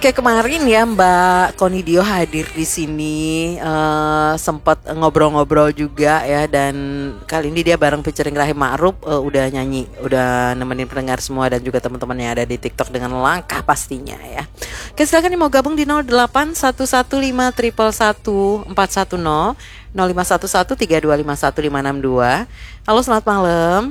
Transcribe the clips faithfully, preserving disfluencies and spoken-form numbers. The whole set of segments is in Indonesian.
Oke, kemarin ya Mbak Konidio hadir di sini, eh, sempat ngobrol-ngobrol juga ya, dan kali ini dia bareng featuring Rahim Ma'ruf, eh, udah nyanyi, udah nemenin pendengar semua dan juga teman-teman yang ada di TikTok dengan langkah pastinya ya. Oke, silakan nih mau gabung di nol delapan satu satu lima satu satu empat satu nol nol lima satu satu tiga dua lima satu lima enam dua. Halo, selamat malam.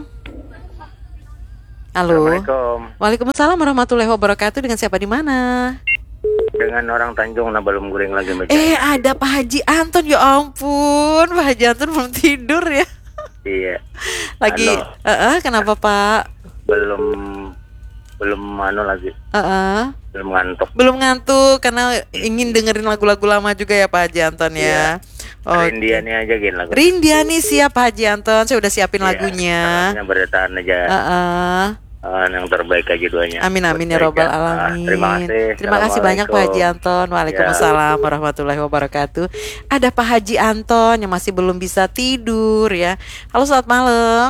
Halo. Assalamualaikum. Waalaikumsalam warahmatullahi wabarakatuh. Dengan siapa di mana? Dengan orang Tanjung, nah belum guring lagi Mbak. Eh, ada Pak Haji Anton. Ya ampun, Pak Haji Anton belum tidur ya? Iya. Lagi, Anu, uh, uh, kenapa Pak? belum belum anu lagi. Uh, uh, Belum ngantuk. belum ngantuk karena ingin dengerin lagu-lagu lama juga ya Pak Haji Anton ya. Oh, Rindiani aja gini lagu. Rindiani siap Pak Haji Anton. Saya udah siapin Iya, lagunya. Yang berdataan aja. Uh, uh. Uh, yang terbaik aja duanya. Amin amin ya Buat robbal mereka. Ah, alamin. terima kasih. Terima kasih banyak Pak Haji Anton. Waalaikumsalam Ya. warahmatullahi wabarakatuh. Ada Pak Haji Anton yang masih belum bisa tidur ya. Halo, selamat malam.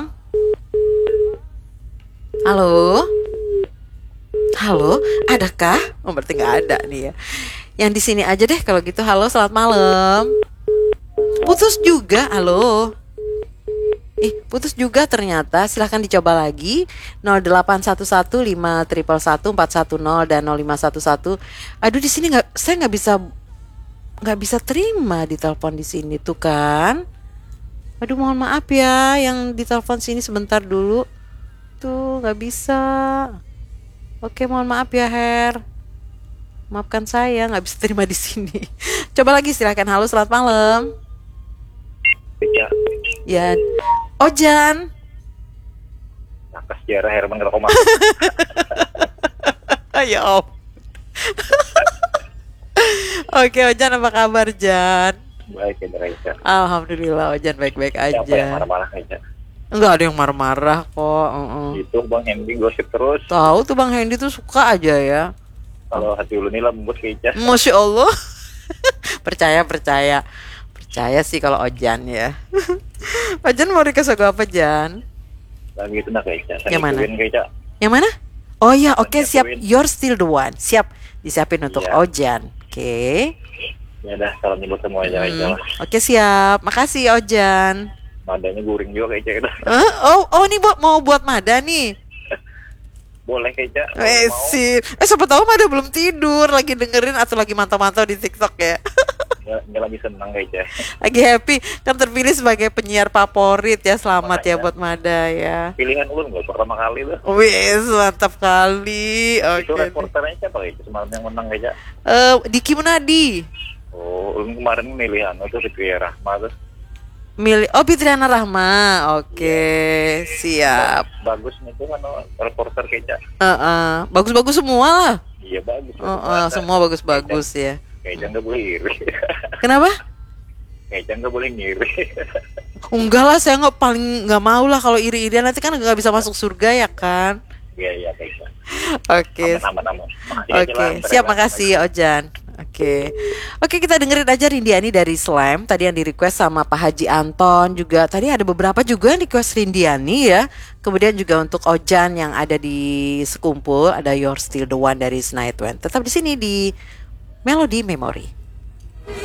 Halo. Halo, adakah? Oh, berarti nggak ada nih ya. Yang di sini aja deh kalau gitu. Halo, selamat malam. Putus juga. Halo. Ih, putus juga ternyata. Silahkan dicoba lagi. nol delapan satu satu lima satu satu empat satu nol dan nol lima satu satu. Aduh, di sini nggak, saya nggak bisa nggak bisa terima di telepon di sini tuh kan. Aduh, mohon maaf ya yang di telepon sini sebentar dulu. Tuh nggak bisa. Oke, mohon maaf ya Her. Maafkan saya nggak bisa terima di sini. Coba lagi silahkan. Halo, selamat malam. Ya. Ya, Ojan. Nakas sejarah Herman Rekoma. Ayo om. Oke Ojan, apa kabar Jan? Baik ya, baik ya. Alhamdulillah Ojan baik-baik Siapa yang aja. marah-marah aja? Enggak ada yang marah-marah kok. uh-uh. Itu Bang Hendy gosip terus. Tahu tuh Bang Hendy tuh suka aja ya. Kalau hati ulun ini lembut kayaknya. Masya Allah. Percaya percaya percaya sih kalau Ojan ya. Ojan mau request lagu apa Jan? Lagi itu nah kayaknya. Yang mana? Kayaknya. Yang mana? Oh ya, oke Tanya siap. Queen. You're still the one. Siap disiapin untuk Iya. Ojan. Oke. Ya dah, salam nyebut semuanya aja Hmm, lah. Oke siap. Makasih Ojan. Madanya guring juga kayaknya. Eh, oh, oh ini bu- mau buat Mada nih. Boleh kayaknya. kalau Eh, mau. sip. Eh, siapa tahu Mada belum tidur, lagi dengerin atau lagi mantau-mantau di TikTok ya. Ya, dia lagi senang kayaknya. Lagi happy, kan terpilih sebagai penyiar favorit ya. Selamat ya Makanya. buat Mada ya. Pilihan ulun nggak pertama kali tuh. Wih, mantap kali. Itu Oke. reporternya siapa kayaknya semalam yang menang kayaknya. Eh, Diki Munadi. Oh, ulun kemarin milih anu tuh Fitri Rahma tuh. Milih Oh, Fitriana Rahma. Oke, siap. Bagus nih tuh anu reporter kayaknya. Heeh. Bagus-bagus semua lah. Iya bagus. Heeh, semua bagus-bagus ya. Kayaknya nggak boleh iri. Kenapa? Kayaknya nggak boleh ngiri. Enggak lah, saya nggak paling nggak mau lah kalau iri-irian, nanti kan nggak bisa masuk surga ya kan. Iya iya kayaknya. Oke, Aman aman aman. Makasih aja oke, lah, siap, terima makasih Ojan. Oke, oke kita dengerin aja Rindiani dari Slam. Tadi yang di request sama Pak Haji Anton juga. Tadi ada beberapa juga yang request Rindiani ya. Kemudian juga untuk Ojan yang ada di Sekumpul ada You're Still the One dari Snide One. Tetap di sini di Melody Memory.